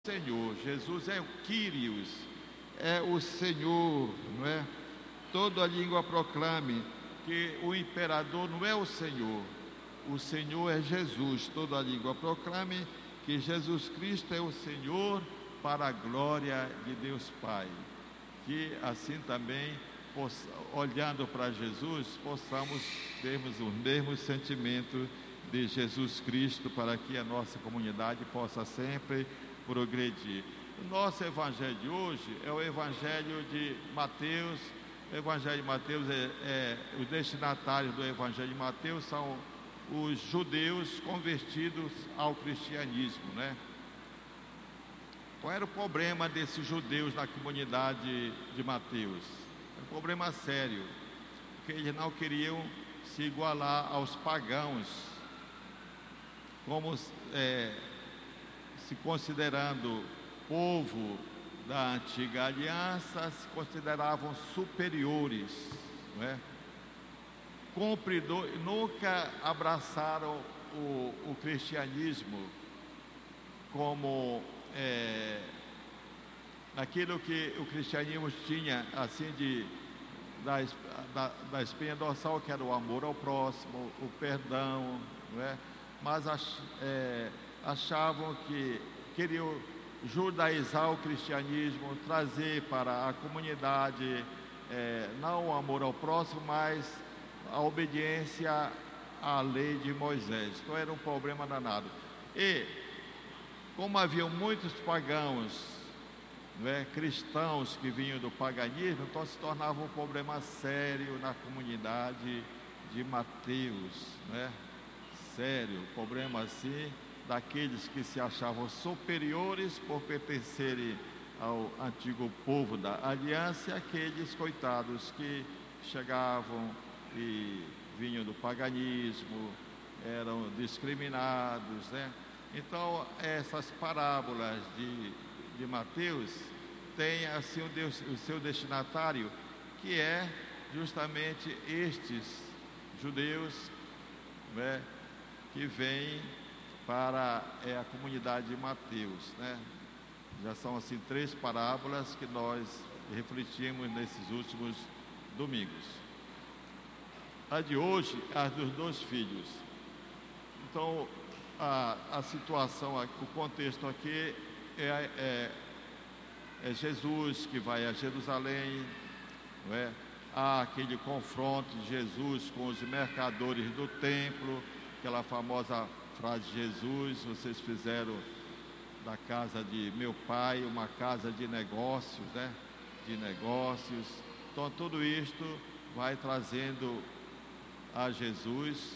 Senhor. Jesus é o Kyrios, é o Senhor, não é? Toda a língua proclame que o imperador não é o Senhor é Jesus. Toda a língua proclame que Jesus Cristo é o Senhor, para a glória de Deus Pai. Que assim também, olhando para Jesus, possamos termos os mesmos sentimentos de Jesus Cristo, para que a nossa comunidade possa sempre progredir. O nosso evangelho de hoje é o evangelho de Mateus. O evangelho de Mateus os destinatários do evangelho de Mateus são os judeus convertidos ao cristianismo, né? Qual era o problema desses judeus na comunidade de Mateus? Era um problema sério, porque eles não queriam se igualar aos pagãos, como se considerando povo da antiga aliança, se consideravam superiores, não é? Nunca abraçaram o cristianismo como aquilo que o cristianismo tinha, assim, da espinha dorsal, que era o amor ao próximo, o perdão, não é? Mas achavam que queriam judaizar o cristianismo, trazer para a comunidade não o amor ao próximo, mas a obediência à lei de Moisés. Então era um problema danado. E como haviam muitos pagãos, não é, cristãos que vinham do paganismo, então se tornava um problema sério na comunidade de Mateus, não é? Sério, problema assim, daqueles que se achavam superiores por pertencerem ao antigo povo da aliança, e aqueles coitados que chegavam e vinham do paganismo, eram discriminados, né? Então essas parábolas de Mateus têm assim o seu destinatário, que é justamente estes judeus, né, que vêm para a comunidade de Mateus, né? Já são assim 3 parábolas que nós refletimos nesses últimos domingos. A de hoje, a dos 2 filhos. Então, a situação, o contexto aqui é Jesus que vai a Jerusalém, não é? Há aquele confronto de Jesus com os mercadores do templo, aquela famosa frase de Jesus: vocês fizeram da casa de meu pai uma casa de negócios, né? De negócios. Então tudo isto vai trazendo a Jesus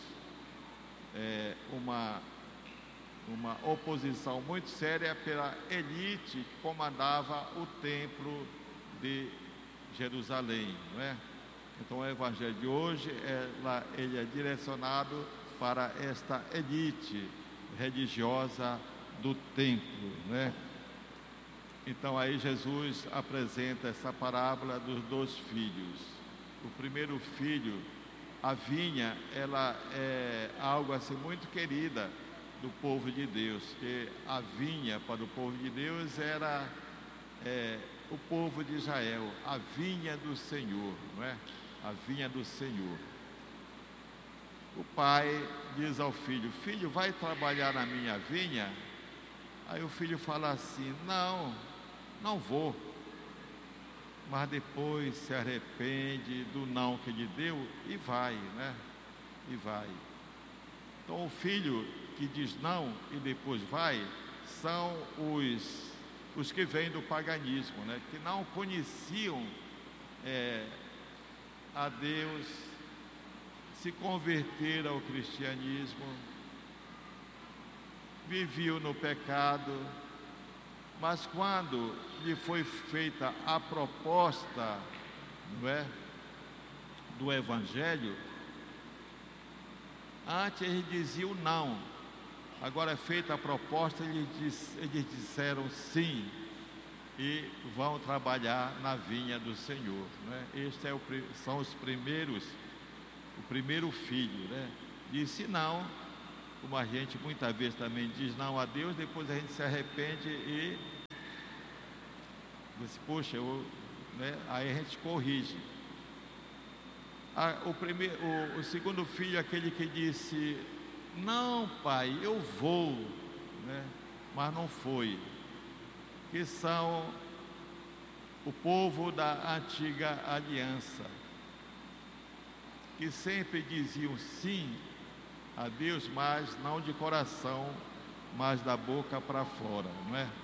uma oposição muito séria pela elite que comandava o templo de Jerusalém, não é? Então o evangelho de hoje ele é direcionado para esta elite religiosa do templo, né? Então aí Jesus apresenta essa parábola dos 2 filhos. O primeiro filho, a vinha, ela é algo assim muito querida do povo de Deus, que a vinha para o povo de Deus era o povo de Israel, a vinha do Senhor, não é? A vinha do Senhor. O pai diz ao filho: filho, vai trabalhar na minha vinha? Aí o filho fala assim: não vou. Mas depois se arrepende do não que lhe deu e vai, né? E vai. Então o filho que diz não e depois vai são os que vêm do paganismo, né? Que não conheciam a Deus, se converteram ao cristianismo, viviam no pecado, mas quando lhe foi feita a proposta, não é, do evangelho, antes eles diziam não, agora é feita a proposta, eles disseram sim e vão trabalhar na vinha do Senhor, não é? Este são os primeiros, o primeiro filho, né? Disse não, como a gente muitas vezes também diz não a Deus, depois a gente se arrepende e Disse, poxa, né? Aí a gente corrige. O segundo filho, aquele que disse, não, pai, eu vou, né? Mas não foi. Que são o povo da antiga aliança, que sempre diziam sim a Deus, mas não de coração, mas da boca para fora, não é?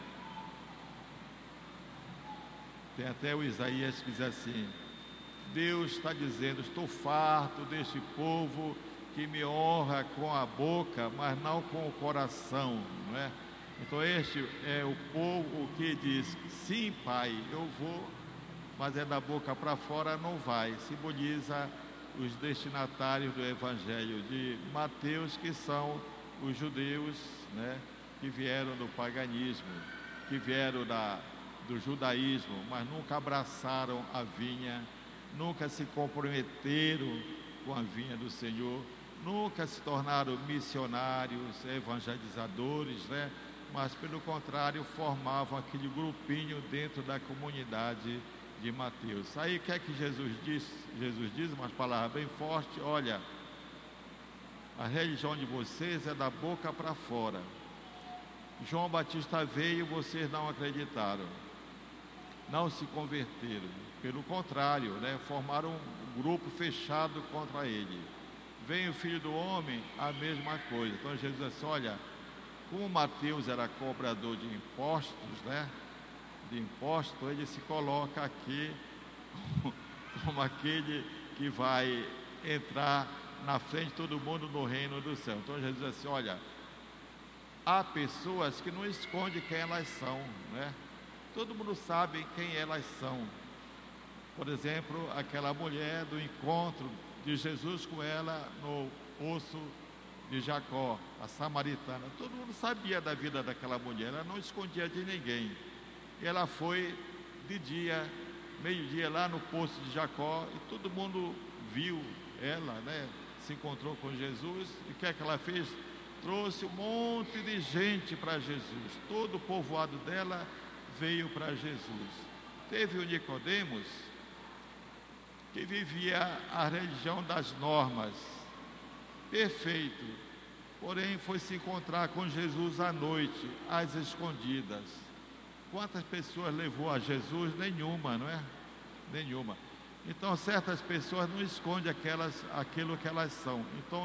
Tem até o Isaías que diz assim, Deus está dizendo, estou farto deste povo que me honra com a boca, mas não com o coração, não é? Então este é o povo que diz, sim pai, eu vou, mas é da boca para fora, não vai. Simboliza os destinatários do Evangelho de Mateus, que são os judeus, né, que vieram do paganismo, que vieram do judaísmo, mas nunca abraçaram a vinha, nunca se comprometeram com a vinha do Senhor, nunca se tornaram missionários, evangelizadores, né? Mas pelo contrário formavam aquele grupinho dentro da comunidade de Mateus. Aí o que é que Jesus diz? Jesus diz umas palavras bem fortes, olha, a religião de vocês é da boca para fora. João Batista veio, vocês não acreditaram, não se converteram, pelo contrário, né, formaram um grupo fechado contra ele. Vem o Filho do Homem, a mesma coisa. Então Jesus diz assim, olha, como Mateus era cobrador de impostos, né, ele se coloca aqui como aquele que vai entrar na frente de todo mundo no reino do céu. Então Jesus diz assim, olha, há pessoas que não escondem quem elas são, né? Todo mundo sabe quem elas são. Por exemplo, aquela mulher do encontro de Jesus com ela no poço de Jacó, a samaritana. Todo mundo sabia da vida daquela mulher, ela não escondia de ninguém. Ela foi de dia, meio-dia, lá no poço de Jacó, e todo mundo viu ela, né? Se encontrou com Jesus, e o que é que ela fez? Trouxe um monte de gente para Jesus. Todo o povoado dela veio para Jesus. Teve o Nicodemos, que vivia a religião das normas, perfeito, porém foi se encontrar com Jesus à noite, às escondidas. Quantas pessoas levou a Jesus? Nenhuma, não é? Nenhuma. Então certas pessoas não escondem aquilo que elas são. Então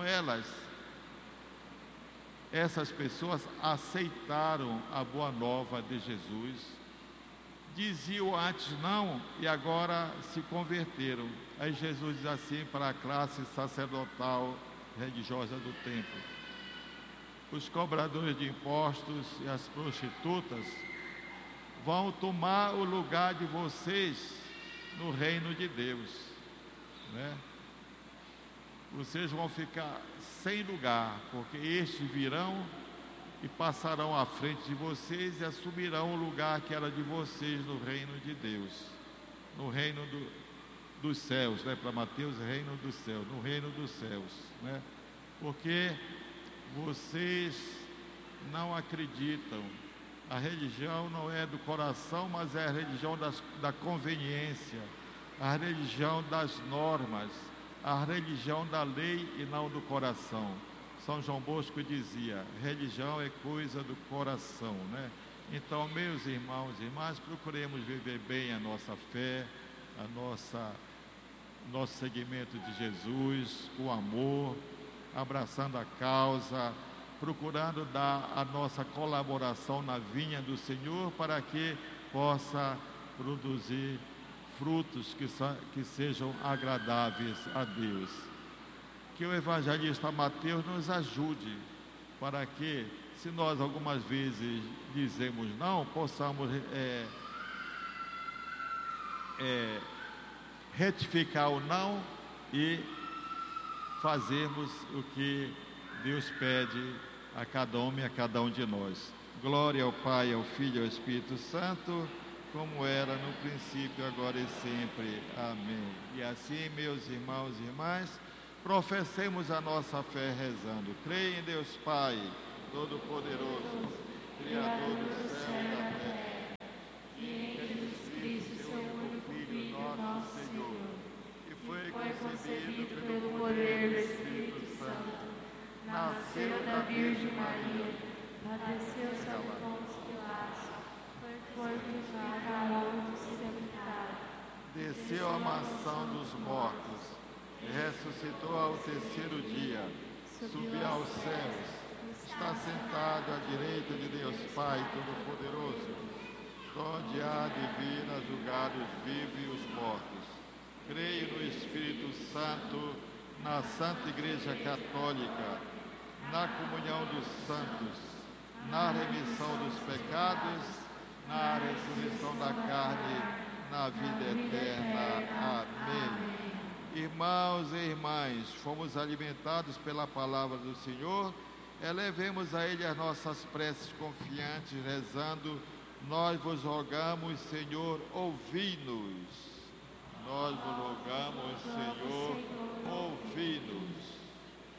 essas pessoas aceitaram a boa nova de Jesus, diziam antes não e agora se converteram. Aí Jesus diz assim para a classe sacerdotal religiosa do templo, os cobradores de impostos e as prostitutas vão tomar o lugar de vocês no reino de Deus, né? Vocês vão ficar sem lugar, porque estes virão e passarão à frente de vocês e assumirão o lugar que era de vocês no reino de Deus, no reino dos céus, né? Para Mateus, reino dos céus, no reino dos céus, né? Porque vocês não acreditam. A religião não é do coração, mas é a religião da conveniência, a religião das normas, a religião da lei e não do coração. São João Bosco dizia, religião é coisa do coração, né? Então, meus irmãos e irmãs, procuremos viver bem a nossa fé, nosso seguimento de Jesus, com amor, abraçando a causa, procurando dar a nossa colaboração na vinha do Senhor para que possa produzir frutos que sejam agradáveis a Deus. Que o evangelista Mateus nos ajude para que, se nós algumas vezes dizemos não, possamos retificar o não e fazermos o que Deus pede a cada homem e a cada um de nós. Glória ao Pai, ao Filho e ao Espírito Santo, como era no princípio, agora e sempre. Amém. E assim, meus irmãos e irmãs, professemos a nossa fé rezando. Creio em Deus Pai, Todo-Poderoso, Criador do céu e da terra, e em Jesus nasceu da Virgem Maria, padeceu sob Pôncio Pilatos, foi crucificado, morto e sepultado. Desceu à mansão dos mortos, ressuscitou ao terceiro dia, subiu aos céus, está sentado à direita de Deus Pai Todo-Poderoso, onde há de vir a julgar os vivos e os mortos. Creio no Espírito Santo, na Santa Igreja Católica, na comunhão dos santos, na remissão dos pecados, na ressurreição da carne, na vida eterna. Amém. Irmãos e irmãs, fomos alimentados pela palavra do Senhor, elevemos a Ele as nossas preces confiantes, rezando: nós vos rogamos, Senhor, ouvi-nos.